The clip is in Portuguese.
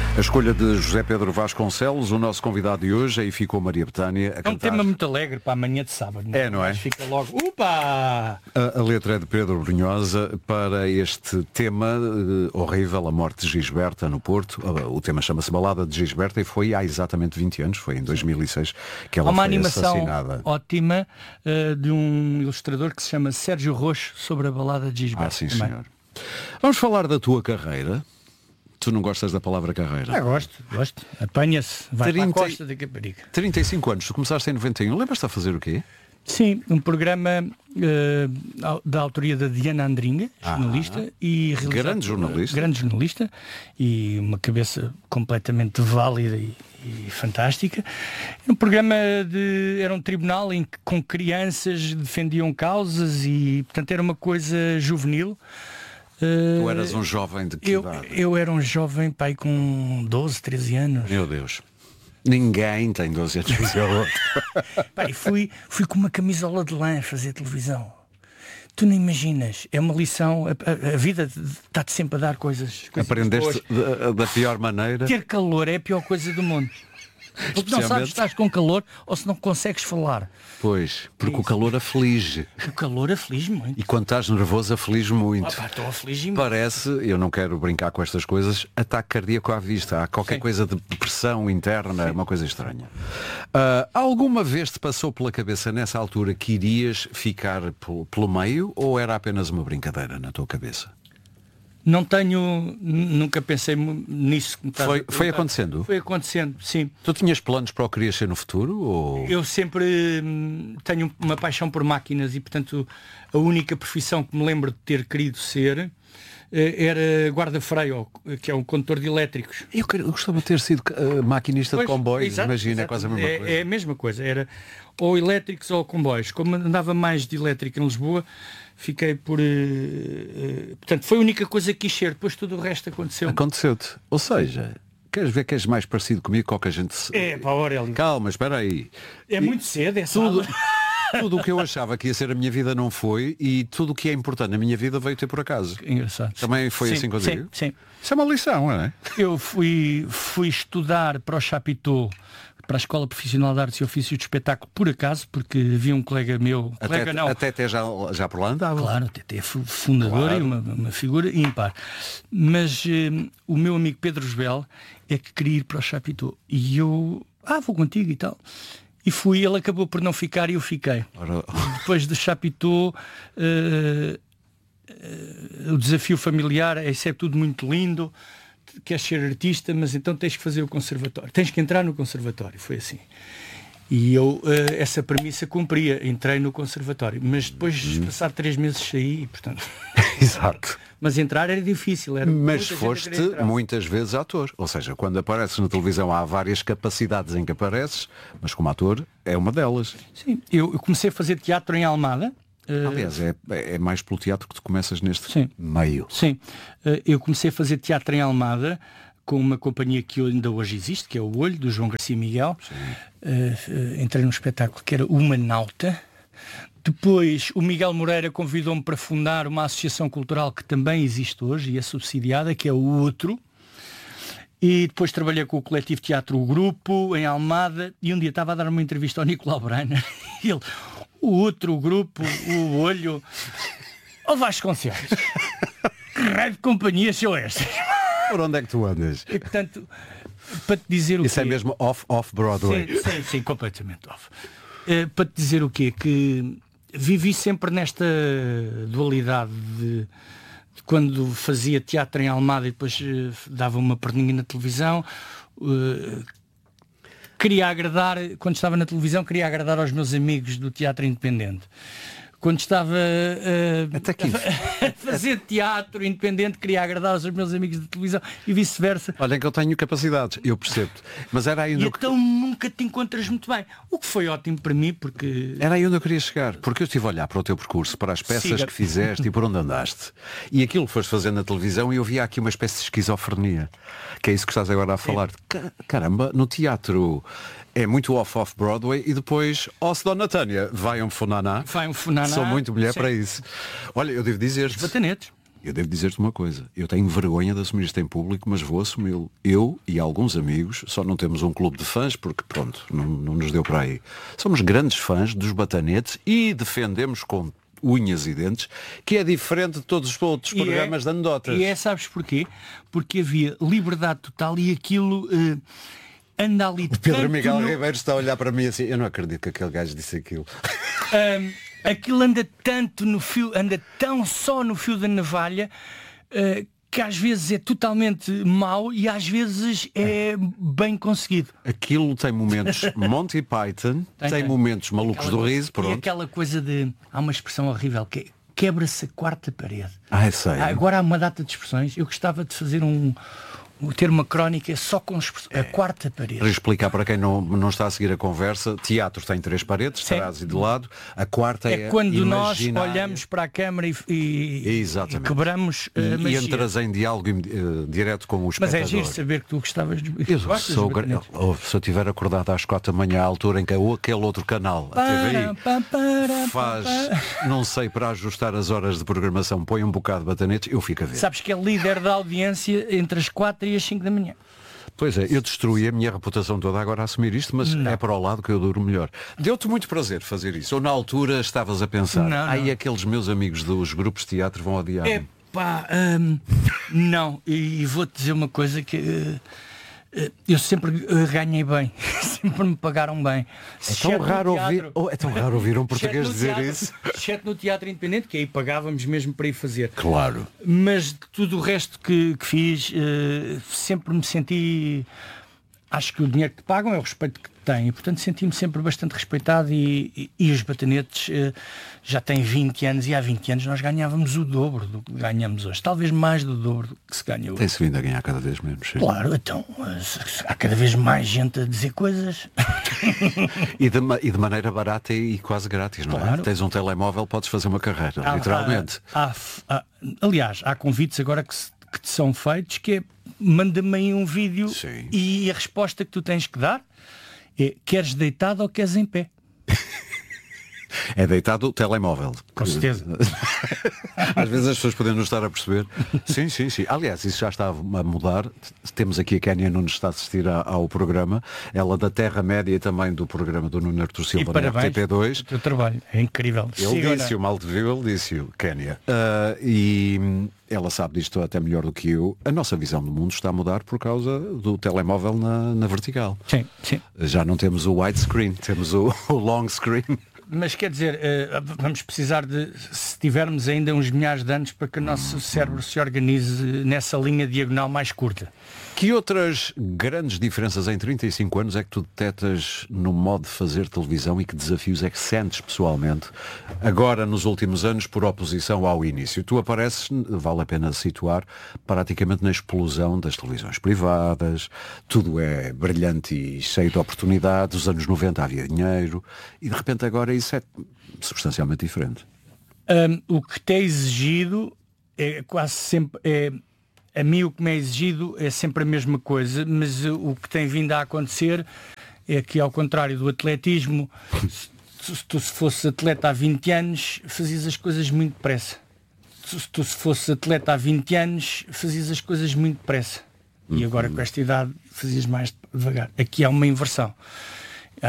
A escolha de José Pedro Vasconcelos, o nosso convidado de hoje, aí ficou Maria Betânia a cantar. É um tema muito alegre para amanhã de sábado. É, não é? Fica logo, upa! A letra é de Pedro Brunhosa para este tema horrível, a morte de Gisberta no Porto. O tema chama-se Balada de Gisberta e foi há exatamente 20 anos, foi em 2006 que ela Há uma foi animação assassinada. ótima de um ilustrador que se chama Sérgio Roxo sobre a balada de Gisberta. Sim, também. senhor. Vamos falar da tua carreira. Tu não gostas da palavra carreira? Gosto. Apanha-se, vai para a costa da Caparica. 35 anos, tu começaste em 91. Lembras-te a fazer o quê? Sim, um programa da autoria da Diana Andringa, jornalista, e grande jornalista e uma cabeça completamente válida e fantástica. Um programa era um tribunal com crianças defendiam causas e, portanto, era uma coisa juvenil. Tu eras um jovem de que idade? Eu era um jovem, pai, com 12, 13 anos. Meu Deus. Ninguém tem 12 anos. Pai, fui com uma camisola de lã fazer televisão. Tu não imaginas. É uma lição. A vida está-te sempre a dar coisas Aprendeste da pior maneira. Ter calor é a pior coisa do mundo. Porque não sabes se estás com calor ou se não consegues falar. Pois, porque o calor aflige. O calor aflige muito. E quando estás nervoso aflige muito. Estou a afligir muito. Parece, eu não quero brincar com estas coisas, ataque cardíaco à vista. Há qualquer coisa de pressão interna, uma coisa estranha. Alguma vez te passou pela cabeça nessa altura que irias ficar pelo meio ou era apenas uma brincadeira na tua cabeça? Nunca pensei nisso. Foi acontecendo? Foi acontecendo, sim. Tu tinhas planos para o que querias ser no futuro? Ou... Eu sempre tenho uma paixão por máquinas e, portanto, a única profissão que me lembro de ter querido ser era guarda-freio, que é um condutor de elétricos. Eu gostava de ter sido maquinista de comboios, imagina, é quase a mesma coisa. É a mesma coisa, era ou elétricos ou comboios. Como andava mais de elétrico em Lisboa, fiquei por... portanto, foi a única coisa que quis ser. Depois tudo o resto aconteceu. Aconteceu-te. Ou seja, queres ver que és mais parecido comigo que a gente... Aurélio. Calma, espera aí. Muito cedo, Tudo o que eu achava que ia ser a minha vida não foi e tudo o que é importante na minha vida veio ter por acaso. Engraçado. Também foi assim contigo? Sim. Isso é uma lição, não é? Eu fui estudar para o Chapitão, para a Escola Profissional de Artes e Ofícios de Espetáculo, por acaso, porque havia um colega meu... Até já por lá andava. Claro, até é fundador e uma figura ímpar. Mas o meu amigo Pedro Josbel é que queria ir para o Chapitão. E eu... vou contigo e tal... E fui, ele acabou por não ficar e eu fiquei. Depois de Chapitão, o desafio familiar, isso é tudo muito lindo, queres ser artista, mas então tens que fazer o conservatório. Tens que entrar no conservatório, foi assim. E eu, essa premissa cumpria, entrei no conservatório. Mas depois, passar 3 meses, saí e, portanto... Exato. Mas entrar era difícil. Mas foste muitas vezes ator. Ou seja, quando apareces na televisão há várias capacidades em que apareces, mas como ator é uma delas. Sim, eu comecei a fazer teatro em Almada. Aliás, é mais pelo teatro que tu começas neste meio. Sim, eu comecei a fazer teatro em Almada com uma companhia que ainda hoje existe, que é o Olho, do João Garcia Miguel. Entrei num espetáculo que era Uma Nauta. Depois o Miguel Moreira convidou-me para fundar uma associação cultural que também existe hoje e é subsidiada, que é o Outro. E depois trabalhei com o coletivo Teatro O Grupo, em Almada, e um dia estava a dar uma entrevista ao Nicolau Breiner e ele, o Outro, o Grupo, o Olho... Vasconcelos, que raio de companhias são estas? Por onde é que tu andas? E, portanto, para te dizer o Isso é mesmo off-Broadway. Sim, completamente off. Para te dizer o quê? Que vivi sempre nesta dualidade de quando fazia teatro em Almada e depois dava uma perninha na televisão. Queria agradar, quando estava na televisão, queria agradar aos meus amigos do teatro independente. Quando estava a fazer teatro independente, queria agradar aos meus amigos de televisão e vice-versa. Olha que eu tenho capacidades, eu percebo-te. Mas era aí onde então nunca te encontras muito bem. O que foi ótimo para mim, porque... Era aí onde eu queria chegar. Porque eu estive a olhar para o teu percurso, para as peças que fizeste e por onde andaste. E aquilo que foste fazendo na televisão, e eu via aqui uma espécie de esquizofrenia. Que é isso que estás agora a falar. Caramba, no teatro... É muito off-Broadway e depois, se Dona Tânia, vai um funaná. Vai um funaná. Sou muito mulher para isso. Olha, eu devo dizer-te... Os batanetes. Eu devo dizer-te uma coisa, eu tenho vergonha de assumir isto em público, mas vou assumi-lo. Eu e alguns amigos, só não temos um clube de fãs, porque pronto, não nos deu para aí. Somos grandes fãs dos Batanetes e defendemos com unhas e dentes, que é diferente de todos os outros programas de anedotas. E sabes porquê? Porque havia liberdade total e aquilo anda ali de Pedro Miguel Ribeiro está a olhar para mim assim, eu não acredito que aquele gajo disse aquilo. Aquilo anda tanto no fio, anda tão só no fio da navalha, que às vezes é totalmente mau e às vezes é bem conseguido. Aquilo tem momentos Monty Python, tem momentos malucos do riso, pronto. E aquela coisa de, há uma expressão horrível que é quebra-se a quarta parede. Sei. Agora há uma data de expressões. Eu gostava de fazer ter uma crónica só com a quarta parede. Para explicar para quem não está a seguir a conversa, teatro tem 3 paredes, de trás e de lado, a quarta é quando nós olhamos para a câmara e quebramos a magia. E entras em diálogo direto com o espectador. Mas é giro saber que tu gostavas de... Se eu tiver acordado às 4 da manhã, à altura em que aquele outro canal, a TVI, faz, não sei, para ajustar as horas de programação, põe um bocado de Batanetes, eu fico a ver. Sabes que é líder da audiência entre as 4 e as 5 da manhã. Pois é, eu destruí a minha reputação toda agora a assumir isto, mas é para o lado que eu duro melhor. Deu-te muito prazer fazer isso? Ou na altura estavas a pensar, aqueles meus amigos dos grupos de teatro vão odiar-me? Não, e vou-te dizer uma coisa que eu sempre ganhei bem, sempre me pagaram bem. É tão raro ouvir um português dizer isso. Exceto no teatro independente, que aí pagávamos mesmo para ir fazer. Claro. Mas de tudo o resto que fiz, sempre me senti... Acho que o dinheiro que te pagam é o respeito que têm. E, portanto, senti-me sempre bastante respeitado e os Batanetes já têm 20 anos e há 20 anos nós ganhávamos o dobro do que ganhamos hoje. Talvez mais do dobro do que se ganha hoje. Tem-se vindo a ganhar cada vez menos. Sim. Claro, então há cada vez mais gente a dizer coisas. e de maneira barata e quase grátis, não é? Tens um telemóvel, podes fazer uma carreira, literalmente. Aliás, há convites agora que te são feitos, que é manda-me aí um vídeo. Sim. E a resposta que tu tens que dar é: queres deitado ou queres em pé? É deitado o telemóvel. Com certeza. Às vezes as pessoas podem não estar a perceber. Sim. Aliás, isso já está a mudar. Temos aqui a Kénia Nunes, está a assistir ao programa. Ela da Terra-média e também do programa do Nuno Artur Silva na RTP2. O teu trabalho é incrível. Ele disse-o, mal te viu, ele disse-o, Kénia. E ela sabe disto até melhor do que eu. A nossa visão do mundo está a mudar por causa do telemóvel na vertical. Sim. Já não temos o widescreen, temos o long screen. Mas quer dizer, vamos precisar de, se tivermos ainda uns milhares de anos para que o nosso cérebro se organize nessa linha diagonal mais curta. Que outras grandes diferenças em 35 anos é que tu detectas no modo de fazer televisão e que desafios é que sentes pessoalmente agora nos últimos anos por oposição ao início? Tu apareces, vale a pena situar, praticamente na explosão das televisões privadas, tudo é brilhante e cheio de oportunidades, nos anos 90 havia dinheiro e de repente agora isso é substancialmente diferente. O que te é exigido é quase sempre... A mim o que me é exigido é sempre a mesma coisa, mas o que tem vindo a acontecer é que, ao contrário do atletismo, se tu fosses atleta há 20 anos, fazias as coisas muito depressa. Se tu fosses atleta há 20 anos, fazias as coisas muito depressa. E agora, com esta idade, fazias mais devagar. Aqui há uma inversão.